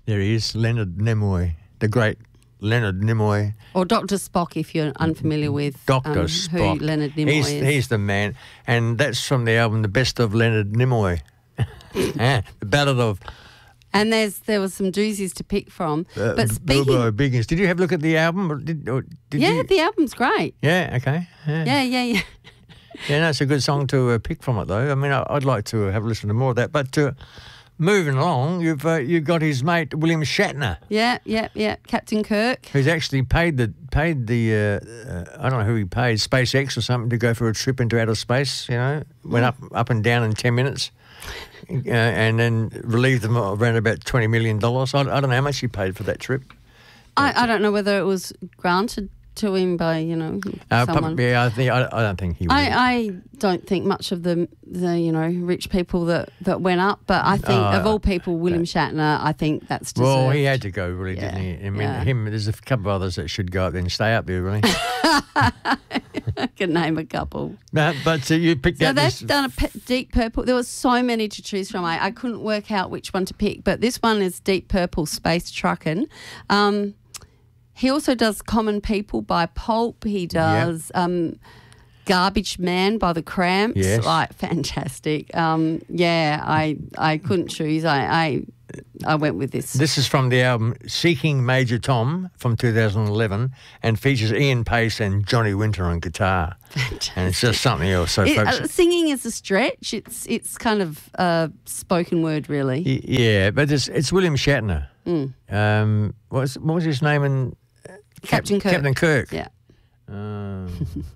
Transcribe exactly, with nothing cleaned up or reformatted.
There he is, Leonard Nimoy, the great Leonard Nimoy. Or Doctor Spock, if you're unfamiliar with Doctor um, Spock. who Leonard Nimoy he's, is. He's the man. And that's from the album The Best of Leonard Nimoy. Yeah, the Ballad of... And there's there was some doozies to pick from. Uh, but speaking... Bilbo Biggins. Did you have a look at the album? Or did, or did yeah, you? the album's great. Yeah, okay. Yeah, Yeah, yeah, yeah. yeah no, it's a good song to uh, pick from it, though. I mean, I, I'd like to have a listen to more of that. But uh, moving along, you've uh, you've got his mate, William Shatner. Yeah, yeah, yeah. Captain Kirk. Who's actually paid the paid the uh, uh, I don't know who he paid, SpaceX or something, to go for a trip into outer space. You know, went up up and down in ten minutes, uh, and then relieved them of around about twenty million dollars. I, I don't know how much he paid for that trip. I, I don't know whether it was granted to him by you know Uh, someone. probably, yeah, I think I, I don't think he. Would. I, I don't think much of the the you know rich people that, that went up, but I think Oh, of all people, William Shatner, I think that's deserved. Well, he had to go, really, Yeah, didn't he? I mean, yeah. him. There's a couple of others that should go up there and stay up there, really. I can name a couple. but but uh, you picked So out they've this. done a pe- Deep Purple. There was so many to choose from. I, I couldn't work out which one to pick, but this one is Deep Purple, Space Truckin'. Um, he also does Common People by Pulp. He does um, Garbage Man by The Cramps. Yes. Like, fantastic. Um, yeah, I I couldn't choose. I, I I went with this. This is from the album Seeking Major Tom from two thousand eleven and features Ian Pace and Johnny Winter on guitar. Fantastic. And it's just something else. So, It, folks, uh, singing is a stretch. It's it's kind of uh, spoken word, really. y- yeah, but it's, it's William Shatner. Mm. Um, what was, what was his name in... Captain Kirk. Captain Kirk. Yeah. Um,